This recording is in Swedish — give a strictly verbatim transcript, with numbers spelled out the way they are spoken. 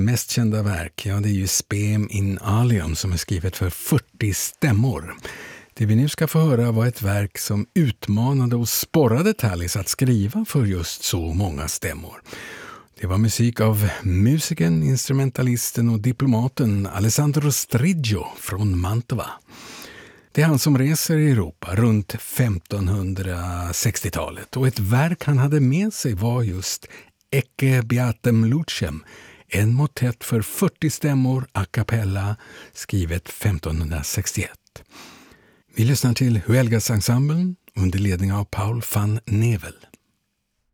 Mest kända verk, ja, det är ju Spem in alium som är skrivet för fyrtio stämmor. Det vi nu ska få höra var ett verk som utmanade och sporrade Tallis att skriva för just så många stämmor. Det var musik av musikern, instrumentalisten och diplomaten Alessandro Striggio från Mantova. Det är han som reser i Europa runt femtonhundrasextiotalet och ett verk han hade med sig var just Ecce beatem lucem, en motett för fyrtio stämmor a cappella skrivet femtonhundrasextioett. Vi lyssnar till Huelgas ensemblen under ledning av Paul van Nevel.